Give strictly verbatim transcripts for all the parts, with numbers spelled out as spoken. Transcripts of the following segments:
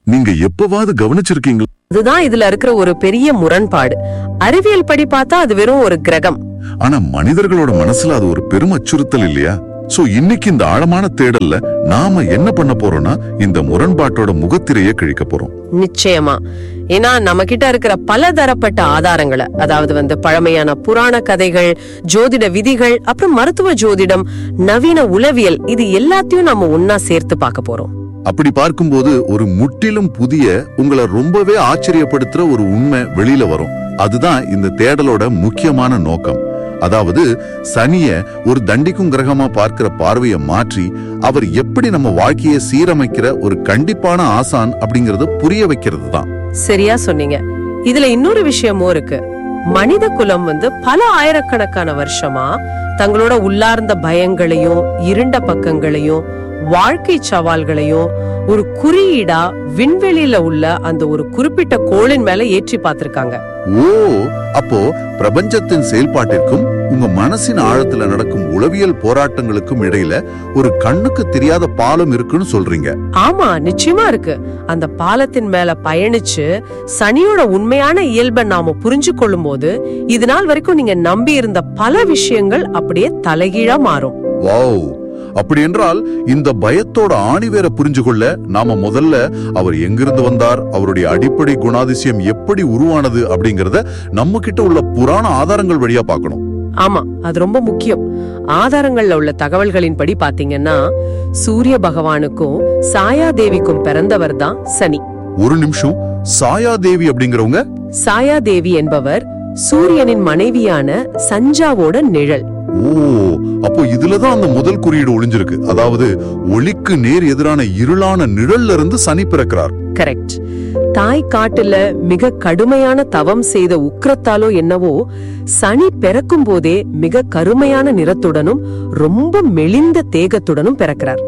நீங்க எப்பவாவது கவனிச்சிருக்கீங்களா? அதுதான் இதுல இருக்கிற ஒரு பெரிய முரண்பாடு. அறிவியல் படி பார்த்தா அது வெறும் ஒரு கிரகம். ஆனா மனிதர்களோட மனசுல அது ஒரு பெரும் அச்சுறுத்தல் இல்லையா? சோ இன்னைக்கு இந்த ஆழமான தேடல்ல நாம என்ன பண்ண போறோம்னா இந்த முரண்பாட்டோட முகத்திரையை கிழிக்க போறோம். நிச்சயமா. ஏன்னா நம்ம கிட்ட இருக்கிற பல தரப்பட்ட ஆதாரங்களை, அதாவது வந்து பழமையான புராண கதைகள், ஜோதிட விதிகள், அப்புறம் மருத்துவ ஜோதிடம், நவீன உளவியல், இது எல்லாத்தையும் நம்ம ஒன்னா சேர்த்து பார்க்க போறோம். அப்படி பார்க்கும்போது ஒரு முற்றிலும் புதிய, உங்களை ரொம்பவே ஆச்சரியப்படுத்துற ஒரு உண்மை வெளியில வரும். அதுதான் இந்த தேடலோட முக்கியமான நோக்கம். அதாவது சனிய ஒரு தண்டிக்கும் கிரகமா பார்க்கிற பார்வையை மாற்றி அவர் எப்படி நம்ம வாழ்க்கையை சீரமைக்கிற ஒரு கண்டிப்பான ஆசான் அப்படிங்கறத புரிய வைக்கிறது தான். சரியா சொன்னீங்க. இதுல இன்னொரு விஷயமும் இருக்கு. மனித குலம் வந்து பல ஆயிரக்கணக்கான வருஷமா தங்களோட உள்ளார்ந்த பயங்களையும் இருண்ட பக்கங்களையும் வாழ்க்கை சவால்களையும் ஒரு குறியீடா விண்வெளியில உள்ள அந்த ஒரு குறிப்பிட்ட கோளின் மேல ஏற்றி பார்த்திருக்காங்க. ஓ, அப்போ பிரபஞ்சத்தின் செயல்பாட்டிற்கும் உங்க மனசின் ஆழத்துல நடக்கும் உளவியல் போராட்டங்களுக்கும் இடையில ஒரு கண்ணுக்கு தெரியாத பாலம் இருக்குன்னு சொல்றீங்க? ஆமா, நிச்சயமா இருக்கு. அந்த பாலத்தின் மேல பயணிச்சு சனியோட உண்மையான இயல்பை நாம புரிஞ்சு கொள்ளும் போது இது நாள் வரைக்கும் நீங்க நம்பி இருந்த பல விஷயங்கள் அப்படியே தலைகீழா மாறும். வாவ்! அப்படி என்றால் இந்த பயத்தோட ஆணிவேரை புரிஞ்சு கொள்ள நாம முதல்ல அவர் எங்கிருந்து வந்தார், அவருடைய அடிப்படை குணாதிசயம் எப்படி உருவானது அப்படிங்கறத நம்ம கிட்ட உள்ள புராண ஆதாரங்கள் வழியா பார்க்கணும். ஆமா, அது ரொம்ப முக்கியம். ஆதாரங்கள்ல உள்ள தகவல்களின் படி பாத்தீங்கன்னா சூரிய பகவானுக்கும் சாயாதேவிக்கும் பிறந்தவர் தான் சனி. ஒரு நிமிஷம், சாயாதேவி அப்படிங்கிறவங்க? சாயாதேவி என்பவர் சூரியனின் மனைவியான சஞ்சாவோட நிழல். ஓ, அப்போ இதுலதான் அந்த முதல் குறியீடு ஒளிஞ்சிருக்கு. அதாவது ஒளிக்கு நேர் எதிரான இருளான நிழல்ல இருந்து சனி பிறக்கிறார். கரெக்ட். தாய் காட்டுல மிக கடுமையான தவம் செய்த உக்கிரத்தாலோ என்னவோ சனி பிறக்கும் போதே மிக கருமையான நிறத்துடனும் ரொம்ப மெலிந்த தேகத்துடனும் பிறக்கிறார்.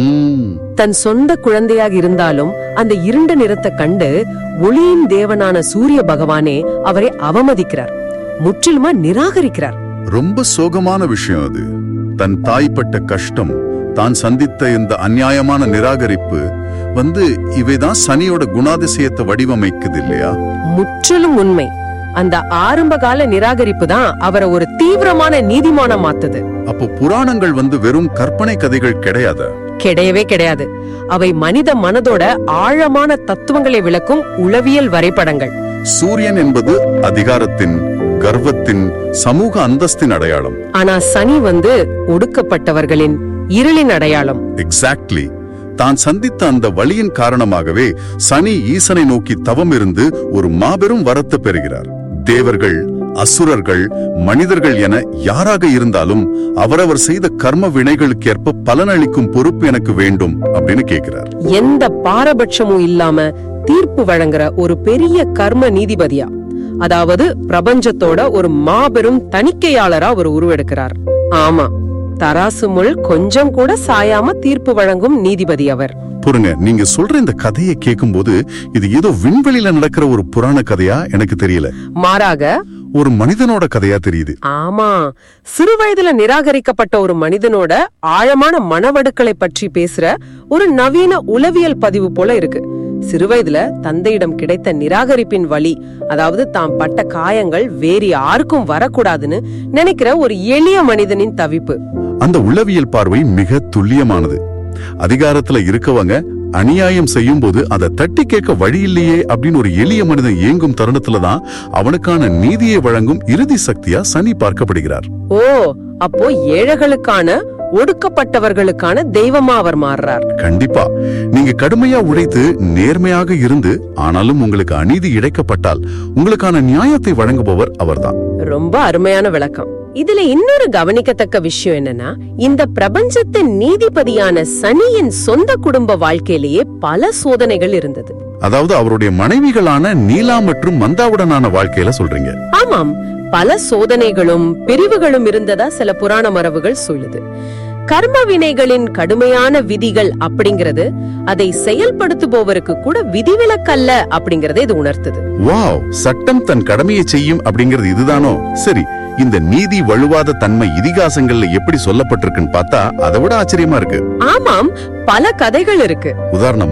தன் சொந்த குழந்தையாக இருந்தாலும் அந்த இருண்ட நிறத்தை கண்டு ஒளியின் தேவனான சூரிய பகவானே அவரை அவமதிக்கிறார், முற்றிலுமா நிராகரிக்கிறார். ரொம்ப சோகமான விஷயம் அது. தன் தாய்ப்பட்ட கஷ்டம், தான் சந்தித்த இந்த அநியாயமான நிராகரிப்பு வந்து இவைதான் சனியோட குணாதிசயத்தை வடிவமைக்குது இல்லையா? முற்றிலும் உண்மை. அந்த ஆரம்ப கால நிராகரிப்பு தான் அவரை ஒரு தீவிரமான நீதிமானா மாத்துது. அப்போ புராணங்கள் வந்து வெறும் கற்பனை கதைகள் கிடையாது? கிடையவே கிடையாது. அவை மனித மனதோட ஆழமான தத்துவங்களை விளக்கும் உளவியல் வரைபடங்கள். சூரியன் என்பது அதிகாரத்தின், கர்வத்தின், சமூக அந்தஸ்தின் அடையாளம். ஆனா சனி வந்து ஒடுக்கப்பட்டவர்களின் இருளின் அடையாளம். எக்ஸாக்ட்லி. தான் சந்தித்த அந்த வழியின் காரணமாகவே சனி ஈசனை நோக்கி தவம் இருந்து ஒரு மாபெரும் வரத்தை பெறுகிறார். தேவர்கள், அசுரர்கள், மனிதர்கள் என யாராக இருந்தாலும் அவரவர் செய்த கர்ம வினைகளுக்கு ஏற்ப பலனளிக்கும் பொறுப்பு எனக்கு வேண்டும் அப்படின்னு கேட்கிறார். எந்த பாரபட்சமும் இல்லாம தீர்ப்பு வழங்குற ஒரு பெரிய கர்ம நீதிபதியா, அதாவது பிரபஞ்சத்தோட ஒரு மாபெரும் தணிக்கையாளரா அவர் உருவெடுக்கிறார். ஆமா, தராசு முள் கொஞ்சம் கூட சாயாம தீர்ப்பு வழங்கும் நீதிபதி அவர். புரிங்க, நீங்க சொல்ற இந்த கதையை கேட்கும் போது இது ஏதோ விண்வெளியில நடக்கிற ஒரு புராண கதையா எனக்கு தெரியல, மாறாக ஒரு மனிதனோட கதையா தெரியுது. ஆமா, சிறு வயதுல நிராகரிக்கப்பட்ட ஒரு மனிதனோட ஆழமான மனவடுக்களை பற்றி பேசுற ஒரு நவீன உளவியல் பதிவு போல இருக்கு. சிறுவயதுல தந்தையிடம் கிடைத்த நிராகரிப்பின் வலி, அதாவது தாம் பட்ட காயங்கள் வேறு யாருக்கும் வரக்கூடாதுன்னு நினைக்கிற ஒரு எளிய மனிதனின் தவிப்பு. அந்த உளவியல் பார்வை மிக துல்லியமானது. அதிகாரத்துல இருக்கவங்க அநியாயம் செய்யும் போது அதை தட்டி கேட்க வழி இல்லையே அப்படின்னு ஒரு எளிய மனிதன் ஏங்கும் தருணத்துலதான் அவனுக்கான நீதியை வழங்கும் இறுதி சக்தியா சனி பார்க்கப்படுகிறார். ஓ, அப்போ ஏழைகளுக்கான, ஒடுக்கப்பட்டவர்களுக்கான தெய்வமா அவர் மாறுறார். கண்டிப்பா. நீங்க கடுமையா உழைத்து நேர்மையாக இருந்து ஆனாலும் உங்களுக்கு அநீதி இழைக்கப்பட்டால் உங்களுக்கான நியாயத்தை வழங்குபவர் அவர்தான். ரொம்ப அருமையான விளக்கம். இதுல இன்னொரு கவனிக்கத்தக்க விஷயம் என்னன்னா, இந்த பிரபஞ்சத்தின் நீதிபதியான சனியின் சொந்த குடும்ப வாழ்க்கையிலேயே பல சோதனைகள் இருந்தது. அதாவது அவருடைய மனைவிகளான நீலா மற்றும் மந்தாவுடனான வாழ்க்கையில சொல்றீங்க? ஆமாம், பல சோதனைகளும் பிரிவுகளும் இருந்ததா சில புராண மரபுகள் சொல்லுது. கர்ம வினைகளின் கடுமையான விதிகள் அப்படிங்கிறது அதை செயல்படுத்துபவருக்கு கூட விதிவிலக்கல்ல அப்படிங்கறத இது உணர்த்துது. வாவ், சட்டம் தன் கடமையை செய்யும் அப்படிங்கிறது இதுதானோ? சரி, இந்த நீதி வலுவாத தன்மை இதிகாசங்கள்ல எப்படி சொல்லப்பட்டிருக்குன்னு பார்த்தா அதை விட ஆச்சரியமா இருக்கு. ஆமாம், பல கதைகள் இருக்கு. உதாரணமா?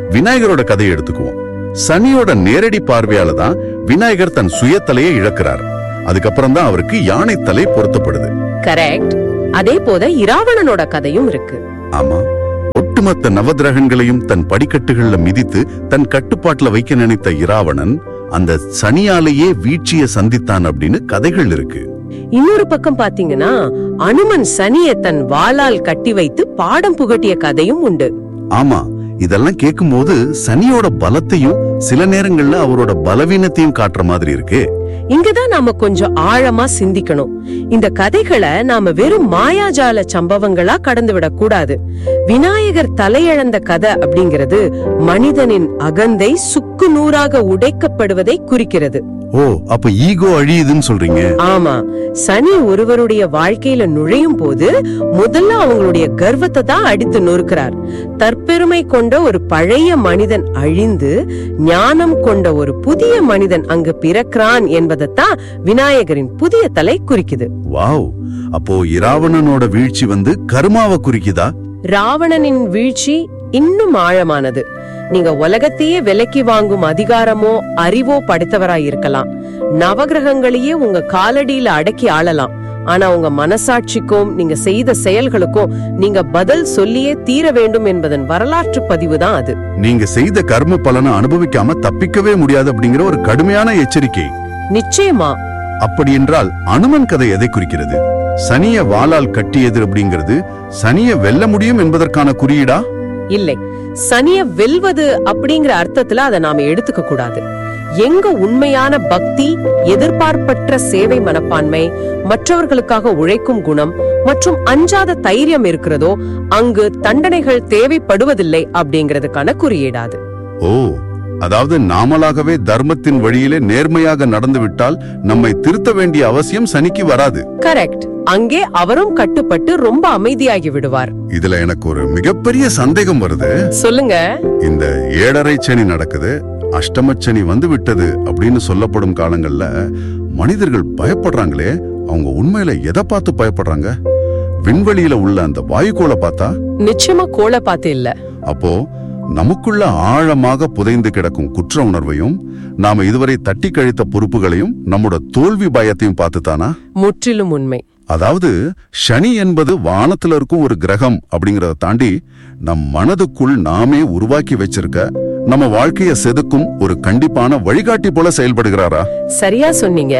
விநாயகரோட கதையை எடுத்துக்குவோம். சனியோட நேரடி பார்வையால தான் விநாயகர் தன் சுயத்தலையை இழக்கிறார். அதுக்கப்புறம் தான் அவருக்கு யானை தலை பொருத்தப்படுது. கரெக்ட். அதே போல இராவணனோட கதையும் இருக்கு. ஆமா, ஒட்டுமொத்த நவகிரகங்களையும் தன் படிக்கட்டுகள்ல மிதித்து தன் கட்டுப்பாட்டுல வைக்க நினைத்த இராவணன் அந்த சனியாலேயே வீழ்ச்சியை சந்தித்தான் அப்படின்னு கதைகள் இருக்கு. இன்னொரு பக்கம் பாத்தீங்கன்னா அனுமன் சனியை தன் வாளால் கட்டி வைத்து பாடம் புகட்டிய கதையும் உண்டு. ஆமா, இதெல்லாம் கேட்கும் போது சனியோட பலத்தையும் சில நேரங்கள்ல அவரோட பலவீனத்தையும் காட்டுற மாதிரி இருக்கு. இங்கதான் நாம கொஞ்சம் ஆழமா சிந்திக்கணும். இந்த கதைகளை நாம வெறும் மாயாஜால சம்பவங்களா கடந்து விடக் கூடாது. விநாயகர் தலையிழந்த கதை அப்படிங்கிறது மனிதனின் அகந்தை சுக்கு நூறாக உடைக்கப்படுவதை குறிக்கிறது. ஓ, அப்ப ஈகோ அழியுதுன்னு சொல்றீங்க? ஆமா, சனி ஒருவருடைய வாழ்க்கையில நுழையும் போது முதல்ல அவங்களுடைய கர்வத்தை தான் அடித்து நொறுக்கிறார். தற்பெருமை கொண்ட ஒரு பழைய மனிதன் அழிந்து ஞானம் கொண்ட ஒரு புதிய மனிதன் அங்கு பிறக்கிறான் என்பதைத்தான் விநாயகரின் புதிய தலை குறிக்குது. வாவ், அப்போ இராவணனோட வீழ்ச்சி வந்து கர்மாவை குறிக்குதா? ராவணனின் வீழ்ச்சி இன்னும் ஆழமானது. நீங்க உலகத்தையே விலைக்கு வாங்கும் அதிகாரமோ அறிவோ படைத்தவராய் இருக்கலாம், நவகிரகங்களையே உங்க காலடியில அடக்கி ஆளலாம். ஆனா உங்க மனசாட்சிக்கும் நீங்க செய்த செயல்களுக்கும் நீங்க பதில் சொல்லியே தீர வேண்டும் என்பதன் வரலாற்று பதிவு தான் அது. நீங்க செய்த கர்ம பலனை அனுபவிக்காம தப்பிக்கவே முடியாது அப்படிங்கிற ஒரு கடுமையான எச்சரிக்கை. நிச்சயமா. அப்படி என்றால் அனுமன் கதை எதை குறிக்கிறது? சனிய வாளால் கட்டியது அப்படிங்கிறது சனிய வெல்ல முடியும் என்பதற்கான குறியீடா? இல்லை, சனிய வெல்வது அப்படிங்கிற அர்த்தத்துல அதை நாம எடுத்துக்க கூடாது. எங்க உண்மையான பக்தி, எதிர்பார்ப்பற்ற சேவை மனப்பான்மை, மற்றவர்களுக்காக உழைக்கும் குணம் மற்றும் அஞ்சாத தைரியம் இருக்கிறதோ அங்கு தண்டனைகள் தேவைப்படுவதில்லை அப்படிங்கிறதுக்கான குறியீடாது. ஓ, அதாவது நாமளாகவே தர்மத்தின் வழியிலே நேர்மையாக நடந்து விட்டால் நம்மை திருத்த வேண்டிய அவசியம் சனிக்கு வராது. கரெக்ட். அங்கே அவரும் கட்டுப்பட்டு ரொம்ப அமைதியாகி விடுவார். இதுல எனக்கு ஒரு மிகப்பெரிய சந்தேகம் வருது. சொல்லுங்க. இந்த ஏழரை சனி நடக்குது, அஷ்டமச்சனி வந்து விட்டது அப்படின்னு சொல்லப்படும் காலங்கள்ல மனிதர்கள் பயப்படுறாங்களே, அவங்க உண்மையில எதை பார்த்து பயப்படுறாங்க? விண்வெளியில உள்ள அந்த வாயுகோளை பார்த்தா? நிச்சயமா கோளை பார்த்து இல்ல. அப்போ நமக்குள்ள ஆழமாக புதைந்து கிடக்கும் குற்ற உணர்வையும் நாம இதுவரை தட்டி கழித்த பொறுப்புகளையும் நம்மோட தோல்வி பயத்தையும் பார்த்துதானா? முற்றிலும் உண்மை. அதாவது சனி என்பது வானத்துல இருக்கும் ஒரு கிரகம் அப்படிங்கறத தாண்டி நம் மனதுக்குள் நாமே உருவாக்கி வச்சிருக்க நம்ம வாழ்க்கைய செதுக்கும் ஒரு கண்டிப்பான வழிகாட்டி போல செயல்படுகிறாரா? சரியா சொன்னீங்க.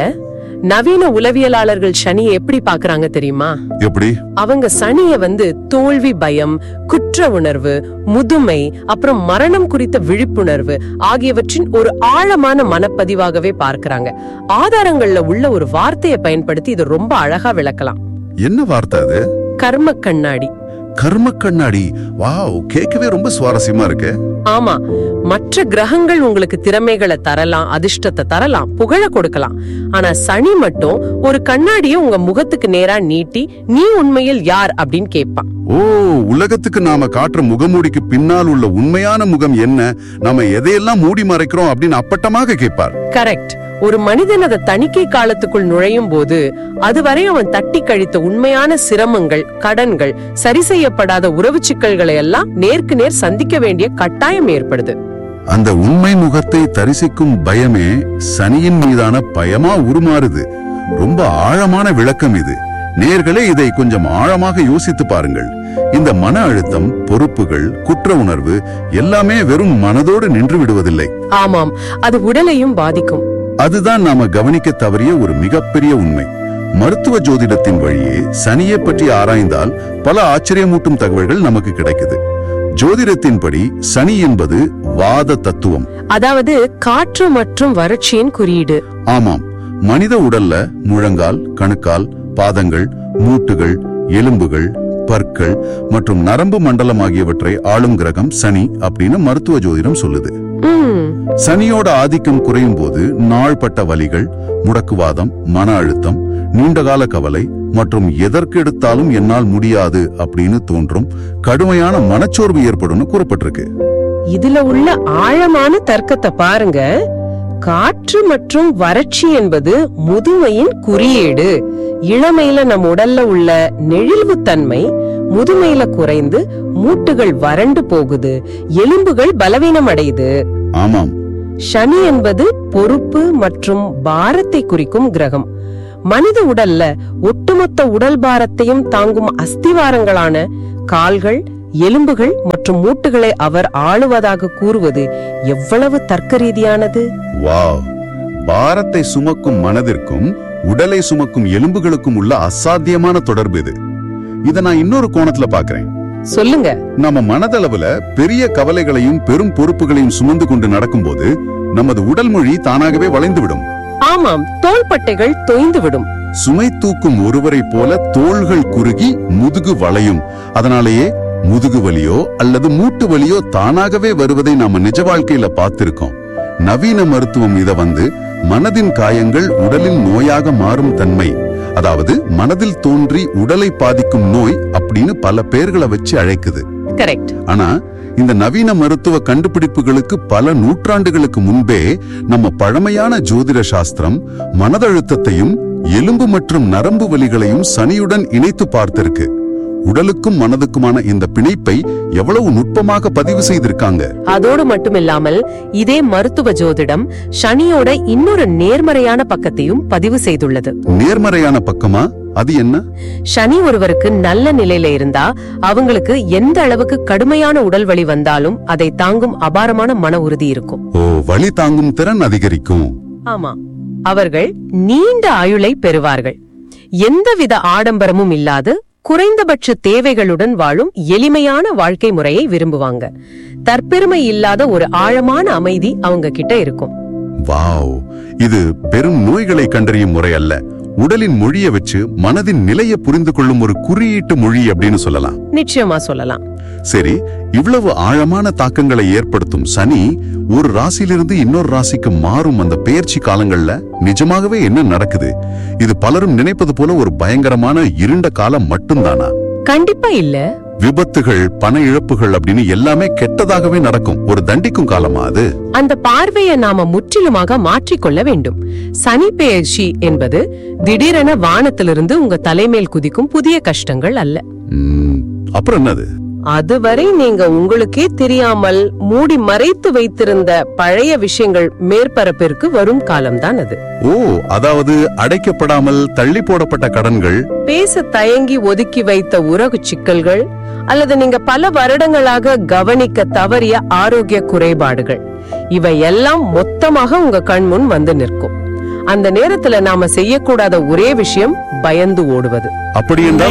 நவீன உளவியலாளர்கள் சனியை எப்படி பாக்குறாங்க தெரியுமா? எப்படி? அவங்க சனிய வந்து தோல்வி பயம், குற்ற உணர்வு, முதுமை, அப்புறம் மரணம் குறித்த விழிப்புணர்வு ஆகியவற்றின் ஒரு ஆழமான மனப்பதிவாகவே பார்க்கிறாங்க. ஆதாரங்கள்ல உள்ள ஒரு வார்த்தையை பயன்படுத்தி இது ரொம்ப அழகா விளக்கலாம். என்ன வார்த்தை அது? கர்ம கண்ணாடி. கர்ம கண்ணாடி. வாவ், கேட்கவே ரொம்ப சுவாரஸ்யமா இருக்கு. ஆமா, மற்ற கிரகங்கள் உங்களுக்கு திறமைகளை தரலாம், அதிர்ஷ்டத்தை தரலாம், புகழ கொடுக்கலாம். ஆனா சனி மட்டும் ஒரு கண்ணாடியை உங்க முகத்துக்கு நேரா நீட்டி நீ உண்மையில் யார் அப்படின்னு கேட்பான். ஓ, உலகத்துக்கு நாம காட்டுற முகமூடிக்கு பின்னால் உள்ள உண்மையான முகம் என்ன, நாம எதையெல்லாம் மூடி மறைக்கிறோம் அப்படின்னு அப்பட்டமாக கேட்பார். கரெக்ட். ஒரு மனிதன் அதை தணிக்கை காலத்துக்குள் நுழையும் போது அதுவரை அவன் தட்டி கழித்த உண்மையான சிரமங்கள், கடன்கள், சரி செய்யப்படாத உறவு சிக்கல்களை எல்லாம் நேருக்கு நேர் சந்திக்க வேண்டிய கட்டாயம் ஏற்படுது. அந்த உண்மை முகத்தை தரிசிக்கும் பயமே சனியின் மீதான பயமா உருமாறுது. ரொம்ப ஆழமான விளக்கம் இது. நேர்களே, இதை கொஞ்சம் ஆழமாக யோசித்து பாருங்கள். இந்த மன அழுத்தம், பொறுப்புகள், குற்ற உணர்வு எல்லாமே வெறும் மனதோடு நின்று விடுவதில்லை. ஆமாம், அது உடலையும் பாதிக்கும். அதுதான் நாம கவனிக்க தவறிய ஒரு மிகப்பெரிய உண்மை. மருத்துவ ஜோதிடத்தின் வழியே சனியை பற்றி ஆராய்ந்தால் பல ஆச்சரியமூட்டும் தகவல்கள் நமக்கு கிடைக்குது. ஜோதிடத்தின்படி சனி என்பது வாத தத்துவம், அதாவது காற்று மற்றும் வறட்சியின் குறியீடு. ஆமாம், மனித உடல்ல முழங்கால், கணுக்கால், பாதங்கள், மூட்டுகள், எலும்புகள், பற்கள் மற்றும் நரம்பு மண்டலம் ஆகியவற்றை ஆளும் கிரகம் சனி அப்படின்னு மருத்துவ ஜோதிடம் சொல்லுது. சனியோட ஆதிக்கம் குறையும் போது நாள்பட்ட வலிகள், முடக்குவாதம், மன அழுத்தம், நீண்டகால கவலை மற்றும் எதற்கு எடுத்தாலும் என்னால் முடியாது அப்படின்னு தோன்றும் கடுமையான மனச்சோர்வு ஏற்படும் கூறப்பட்டிருக்கு. இதுல உள்ள ஆழமான தர்க்கத்தை பாருங்க. காற்று மற்றும் வறட்சி என்பது முதுமையின் குறியீடு. இளமையில நம் உடல்ல உள்ள நெழிழ்வு தன்மை, முதுமையில குறைந்து மூட்டுகள் வறண்டு போகுது, எலும்புகள் பலவீனம் அடையுது. ஆமாம், சனி என்பது பொறுப்பு மற்றும் பாரத்தை குறிக்கும் கிரகம். மனித உடல்ல ஒட்டுமொத்த உடல் பாரத்தையும் தாங்கும் அஸ்திவாரங்களான கால்கள், எலும்புகள் மற்றும் மூட்டுகளை அவர் ஆளுவதாக கூறுவது எவ்வளவு தர்க்க ரீதியானது. வாவ்! பாரத்தை சுமக்கும் மனதிற்கும் உடலை சுமக்கும் எலும்புகளுக்கும் உள்ள அசாத்தியமான தொடர்பு இது. இத நான் இன்னொரு கோணத்துல பாக்குறேன். சொல்லுங்க. நம்ம மனதளவுல பெரிய கவலைகளையும் பெரும் பொறுப்புகளையும் சுமந்து கொண்டு நடக்கும்போது நமது உடல் மொழி தானாகவே வளைந்துவிடும். ஆமாம், தோள்பட்டைகள் தொய்ந்து விடும். சுமை தூக்கும் ஒருவரை போல தோள்கள் குறுகி முதுகு வளையும். அதனாலேயே முதுகு வலியோ அல்லது மூட்டு வலியோ தானாகவே வருவதை நாம நிஜ வாழ்க்கையில பார்த்திருக்கோம். நவீன மருத்துவம் இத வந்து மனதின் காயங்கள் உடலின் நோயாக மாறும் தன்மை, அதாவது மனதில் தோன்றி உடலை பாதிக்கும் நோய் அப்படின்னு பல பெயர்களை வச்சு அழைக்குது. கரெக்ட். ஆனா இந்த நவீன மருத்துவ கண்டுபிடிப்புகளுக்கு பல நூற்றாண்டுகளுக்கு முன்பே நம்ம பழமையான ஜோதிட சாஸ்திரம் மனதழுத்தத்தையும் எலும்பு மற்றும் நரம்பு வலிகளையும் சனியுடன் இணைத்து பார்த்திருக்கு. உடலுக்கும் மனதுக்குமான இந்த பிணைப்பை எவ்வளவு நுட்பமாக பதிவு செய்திருக்காங்க. அதோடு மட்டுமில்லாமல் இதே மருத்துவ ஜோதிடம் சனியோட இன்னொரு நேர்மறையான பக்கத்தையும் பதிவு செய்துள்ளது. நேர்மறையான பக்கமா? அது என்ன? சனி ஒருவருக்கு நல்ல நிலையில இருந்தா அவங்களுக்கு எந்த அளவுக்கு கடுமையான உடல் வலி வந்தாலும் அதை தாங்கும் அபாரமான மன உறுதி இருக்கும். ஓ, வலி தாங்கும் திறன் அதிகரிக்கும். ஆமா, அவர்கள் நீண்ட ஆயுளை பெறுவார்கள். எந்தவித ஆடம்பரமும் இல்லாது குறைந்தபட்ச தேவைகளுடன் வாழும் எளிமையான வாழ்க்கை முறையை விரும்புவாங்க. தற்பெருமை இல்லாத ஒரு ஆழமான அமைதி அவங்க கிட்ட இருக்கும். வாவ்! இது பெரும் நோய்களை கண்டறியும் முறை அல்ல, உடலின் மொழியை வச்சு மனதின் நிலையை புரிந்து கொள்ளும் ஒரு குறியீட்டு மொழி அப்படின்னு சொல்லலாம். நிச்சயமா சொல்லலாம். சரி, இவ்வளவு ஆழமான தாக்கங்களை ஏற்படுத்தும் சனி ஒரு ராசியிலிருந்து இன்னொரு ராசிக்கு மாறும் அந்த பெயர்ச்சி காலங்கள்ல நிஜமாகவே என்ன நடக்குது? இது பலரும் நினைப்பது போல ஒரு பயங்கரமான இருண்ட காலம் மட்டும்தானா? கண்டிப்பா இல்ல. விபத்துகள், பண இழப்புகள் அப்படின்னு எல்லாமே கெட்டதாகவே நடக்கும் ஒரு தண்டிக்கும் காலமா அது? அந்த பார்வையை நாம முற்றிலுமாக மாற்றிக்கொள்ள வேண்டும். சனி பெயர்ச்சி என்பது திடீரென வானத்திலிருந்து உங்க தலைமேல் குதிக்கும் புதிய கஷ்டங்கள் அல்ல. அப்புறம் என்னது? அதுவரை நீங்க உங்களுக்கே தெரியாமல் மூடி மறைத்து வைத்திருந்த பழைய விஷயங்கள் மேற்பரப்பிற்கு வரும் காலம்தான் அது. ஓ, அதாவது அடைக்கப்படாமல் தள்ளி போடப்பட்ட கடன்கள், பேச தயங்கி ஒதுக்கி வைத்த உறவு சிக்கல்கள், அல்லது நீங்க பல வருடங்களாக கவனிக்க தவறிய ஆரோக்கிய குறைபாடுகள், இவை எல்லாம் மொத்தமாக உங்க கண் முன் வந்து நிற்கும். அந்த நேரத்துல நாம செய்யக்கூடாத ஒரே விஷயம் பயந்து ஓடுவது. அப்படி என்றால்